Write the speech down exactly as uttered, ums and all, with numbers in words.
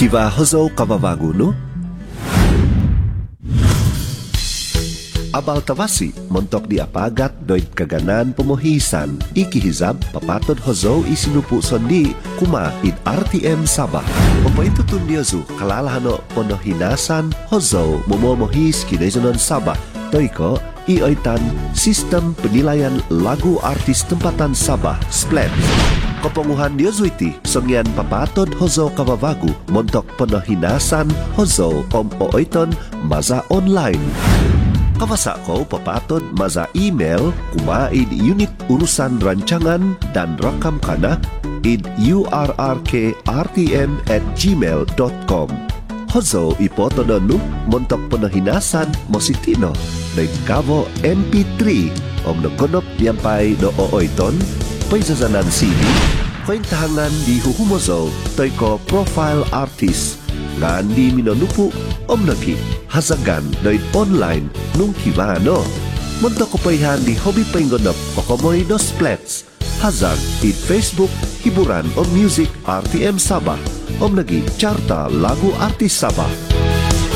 Kiva hozo kababago no? Abal tawasi, montok di apagat doid kaganan pemohisan, ikihizab papatod hozo isinupu sondi kuma id R T M Sabah. Pampaitutun diyazu kalalahano ponohinasan hozo momomohis kinezonon Sabah. Toiko ioitan sistem penilaian lagu artis tempatan Sabah Splat. Kepenguhan diyazuiti songyan papatod hozo kababago montok ponohinasan hozo om oiton maza online. Kabasa ko papatod maza email kuma id unit urusan rancangan dan rakam kana id urrkrtm at gmail dot com. Hozo ipoto donu montok penahinasan mositino na kavo M P three om nakonop yampay do ooiton paisazanan C D kointahangan di huhumozo toy ko profile artist ngan di minonupu om nagi hazagan doit online nung kivano. Montok kopayhan di hobi penggonop kokomoy dos splats. Hazag di Facebook hiburan o music R T M Sabah. Om nagi carta lagu artis Sabah.